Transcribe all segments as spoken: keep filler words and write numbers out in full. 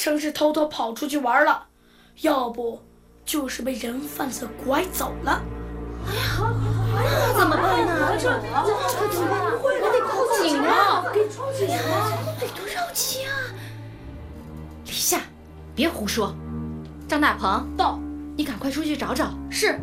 成是偷偷跑出去玩了，要不就是被人贩子拐走了。 哎呀，那怎么办呢？这这怎么办？我得报警啊！给报警啊！得多着急啊！ 李夏，别胡说。张大鹏， 到， 你赶快出去找找。 是。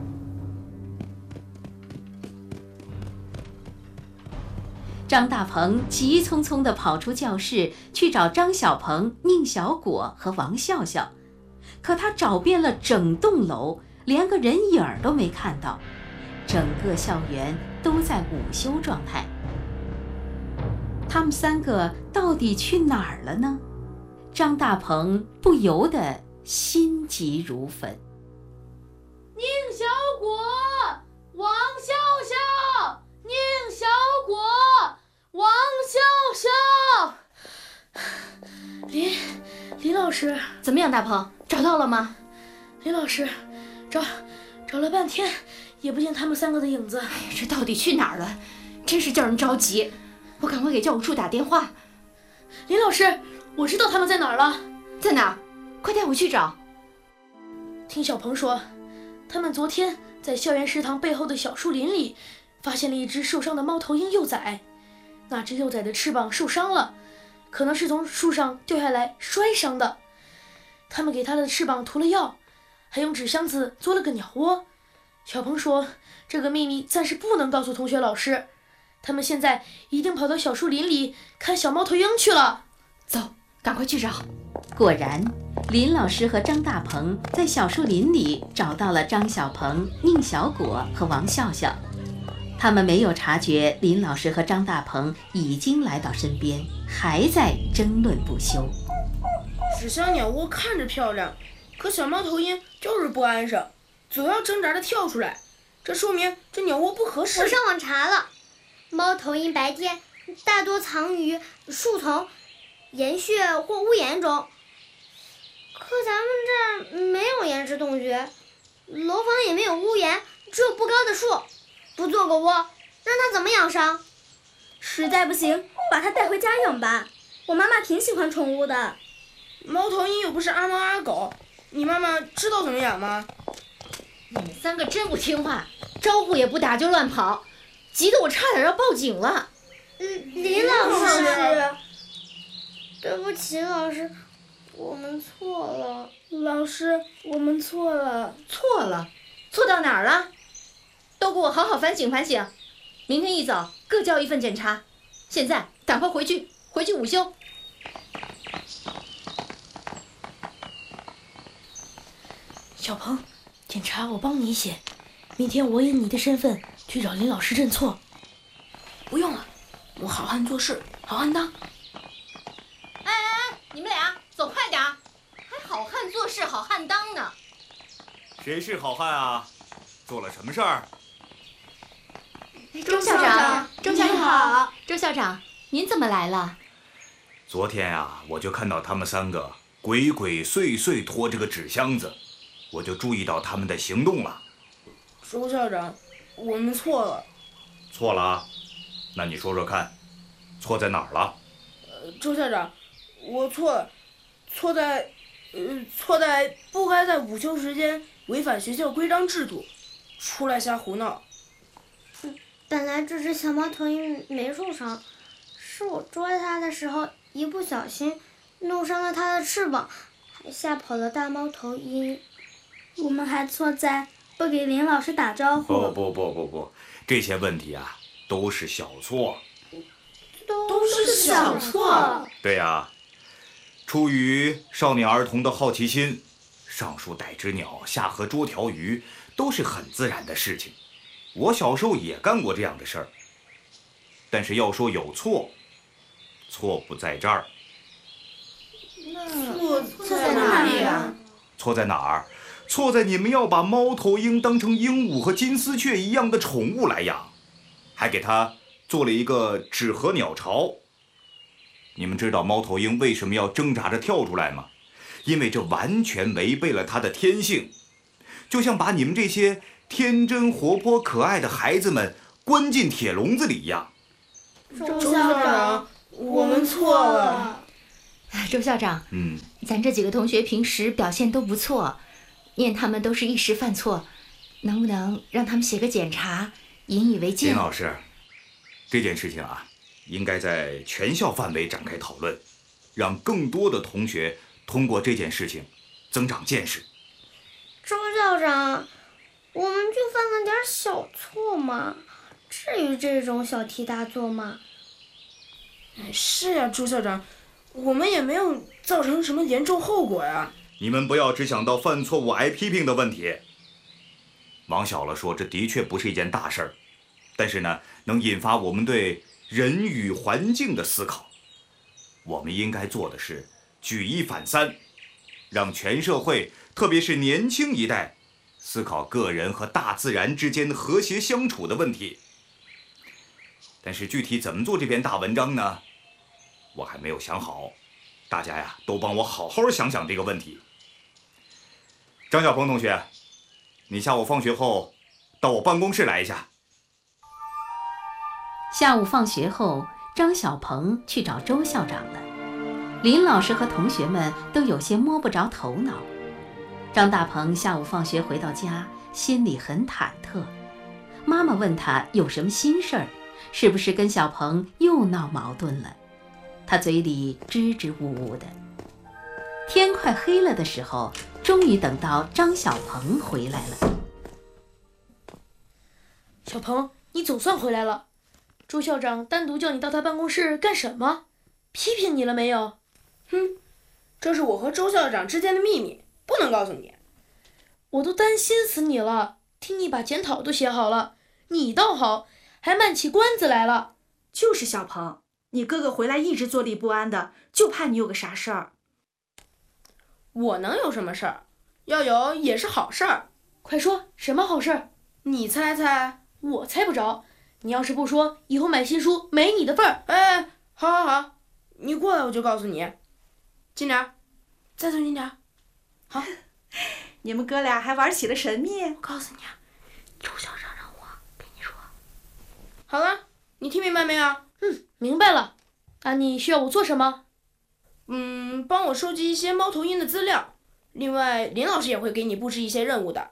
张大鹏急匆匆地跑出教室，去找张小鹏、宁小果和王笑笑。可他找遍了整栋楼，连个人影儿都没看到。整个校园都在午休状态。他们三个到底去哪儿了呢？张大鹏不由得心急如焚。 宁小果，王笑笑，宁小果，王笑笑。林林老师， 怎么样，大鹏，找到了吗？ 林老师，找找了半天，也不见他们三个的影子。 哎呀，这到底去哪儿了？真是叫人着急。我赶快给教务处打电话。 林老师，我知道他们在哪儿了。 在哪儿？快带我去找。 听小鹏说，他们昨天在校园食堂背后的小树林里，发现了一只受伤的猫头鹰幼崽。那只幼崽的翅膀受伤了，可能是从树上掉下来摔伤的。他们给它的翅膀涂了药，还用纸箱子做了个鸟窝。小鹏说，这个秘密暂时不能告诉同学老师。他们现在一定跑到小树林里看小猫头鹰去了。 走，赶快去找。 果然，林老师和张大鹏在小树林里找到了张小鹏、宁小果和王笑笑。他们没有察觉林老师和张大鹏已经来到身边，还在争论不休。 纸箱鸟窝看着漂亮，可小猫头鹰就是不安生，总要挣扎着跳出来，这说明这鸟窝不合适。 我上网查了，猫头鹰白天大多藏于树丛、岩穴或屋檐中，可咱们这儿没有岩石洞穴，楼房也没有屋檐，只有不高的树，不做个窝，让它怎么养伤？ 实在不行，把它带回家养吧。我妈妈挺喜欢宠物的。 猫头鹰又不是阿猫阿狗，你妈妈知道怎么养吗？ 你们三个真不听话，招呼也不打就乱跑，急得我差点要报警了。 嗯，林老师，对不起，老师，我们错了。 老师，我们错了。 错了？错到哪儿了？都给我好好反省反省，明天一早各交一份检查。现在赶快回去，回去午休。 小鹏，检查我帮你写，明天我以你的身份去找林老师认错。 不用了，我好汉做事，好汉当。 哎哎哎，你们俩走快点，还好汉做事好汉当呢。 谁是好汉啊？做了什么事儿？ 周校长，周校长好。周校长，您怎么来了？ 昨天啊，我就看到他们三个鬼鬼祟祟拖着个纸箱子，我就注意到他们的行动了。 周校长，我们错了。 错了啊？那你说说看，错在哪儿了？ 呃，周校长，我错了，错在，呃，错在不该在午休时间违反学校规章制度，出来瞎胡闹。 本来这只小猫头鹰没受伤，是我捉它的时候一不小心弄伤了它的翅膀，还吓跑了大猫头鹰。 我们还错在不给林老师打招呼。 不不不不不，这些问题啊都是小错。 都是小错。 对呀、啊，出于少年儿童的好奇心，上树逮只鸟，下河捉条鱼，都是很自然的事情。我小时候也干过这样的事儿。但是要说有错，错不在这儿。 错错在哪里啊？ 错在哪儿？错在你们要把猫头鹰当成鹦鹉和金丝雀一样的宠物来养，还给它做了一个纸盒鸟巢。你们知道猫头鹰为什么要挣扎着跳出来吗？因为这完全违背了它的天性，就像把你们这些天真活泼可爱的孩子们关进铁笼子里一样。 周校长，我们错了。 周校长， 嗯， 咱这几个同学平时表现都不错，念他们都是一时犯错，能不能让他们写个检查，引以为戒？ 林老师，这件事情啊，应该在全校范围展开讨论，让更多的同学通过这件事情增长见识。 周校长，我们就犯了点小错嘛，至于这种小题大做吗？ 是呀，周校长，我们也没有造成什么严重后果呀。 你们不要只想到犯错误挨批评的问题。往小了说，这的确不是一件大事儿，但是呢，能引发我们对人与环境的思考。我们应该做的是举一反三，让全社会，特别是年轻一代，思考个人和大自然之间和谐相处的问题。但是具体怎么做这篇大文章呢？我还没有想好，大家呀都帮我好好想想这个问题。张小鹏同学，你下午放学后到我办公室来一下。 下午放学后，张小鹏去找周校长了。林老师和同学们都有些摸不着头脑。张大鹏下午放学回到家，心里很忐忑。妈妈问他有什么心事儿，是不是跟小鹏又闹矛盾了？他嘴里支支吾吾的。天快黑了的时候，终于等到张小鹏回来了。 小鹏，你总算回来了。周校长单独叫你到他办公室干什么？批评你了没有？ 哼，这是我和周校长之间的秘密，不能告诉你。 我都担心死你了，听你把检讨都写好了，你倒好，还卖起关子来了。 就是小鹏，你哥哥回来一直坐立不安的，就怕你有个啥事儿。 我能有什么事儿？要有也是好事儿。 快说，什么好事儿？ 你猜猜。 我猜不着。你要是不说，以后买新书没你的份儿。 哎，好好好，你过来我就告诉你。近点儿，再凑近点儿。好。 你们哥俩还玩起了神秘。 我告诉你啊，周校长让我跟你说。好了，你听明白没有？ 嗯，明白了。啊，你需要我做什么？ 嗯，帮我收集一些猫头鹰的资料。另外，林老师也会给你布置一些任务的。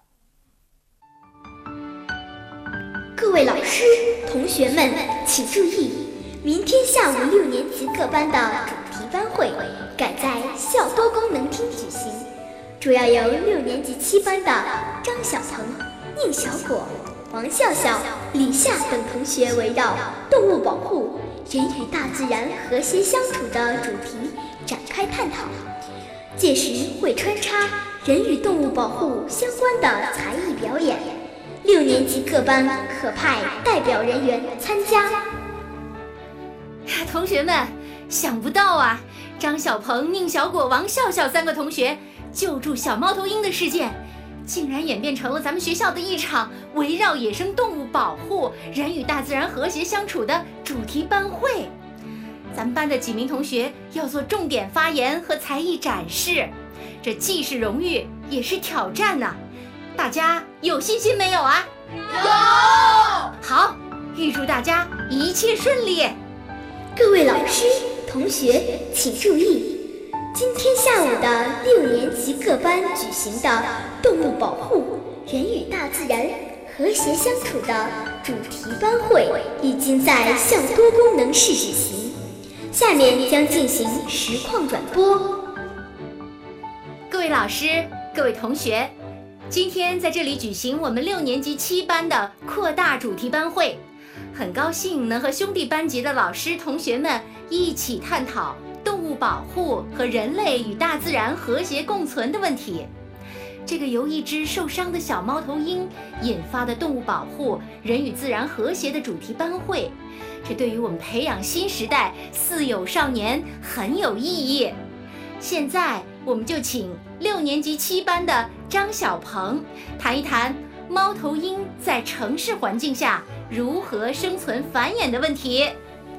各位老师、同学们，请注意，明天下午六年级各班的主题班会改在校多功能厅举行，主要由六年级七班的张小鹏、宁小果、王笑笑、李夏等同学围绕动物保护、人与大自然和谐相处的主题展开探讨。届时会穿插人与动物保护相关的才艺表演，六年级各班可派代表人员参加。 同学们，想不到啊，张小鹏、宁小果、王笑笑三个同学救助小猫头鹰的事件，竟然演变成了咱们学校的一场围绕野生动物保护、人与大自然和谐相处的主题班会。咱们班的几名同学要做重点发言和才艺展示，这既是荣誉，也是挑战呢、啊。大家有信心没有啊？ 有。 好，预祝大家一切顺利。 各位老师、同学，请注意，今天下午的六年级各班举行的动物保护、人与大自然和谐相处的主题班会已经在校多功能室举行，下面将进行实况转播。 各位老师、各位同学，今天在这里举行我们六年级七班的扩大主题班会，很高兴能和兄弟班级的老师同学们一起探讨动物保护和人类与大自然和谐共存的问题。这个由一只受伤的小猫头鹰引发的动物保护、人与自然和谐的主题班会，这对于我们培养新时代四有少年很有意义。现在我们就请六年级七班的张小鹏谈一谈猫头鹰在城市环境下如何生存繁衍的问题。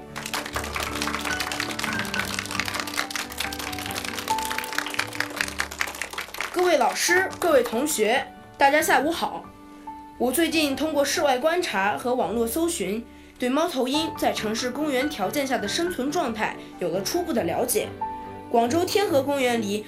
各位老师、各位同学，大家下午好。我最近通过室外观察和网络搜寻，对猫头鹰在城市公园条件下的生存状态有了初步的了解。 广州天河公园里